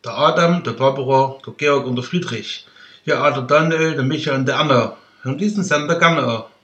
Der Adam, der Barbara, der Georg und der Friedrich. Ja, der Daniel, der Michael und der Anna. Hören diesen Sender gerne an.